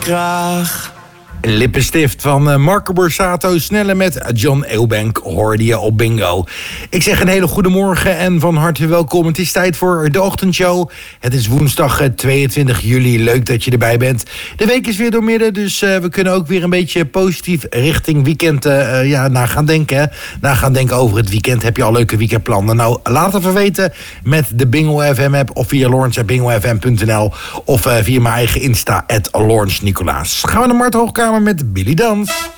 graag. Lippenstift van Marco Borsato, sneller met John Eubank hoorde je op bingo. Ik zeg een hele goede morgen en van harte welkom. Het is tijd voor de ochtendshow. Het is woensdag 22 juli. Leuk dat je erbij bent. De week is weer doormidden, dus we kunnen ook weer een beetje positief richting weekend na gaan denken. Na gaan denken over het weekend. Heb je al leuke weekendplannen? Nou, laat het even weten met de Bingo FM app of via lawrence@bingofm.nl of via mijn eigen Insta @lawrence Nicolaas. Gaan we naar Mart Hoogkamer met Billy Dans.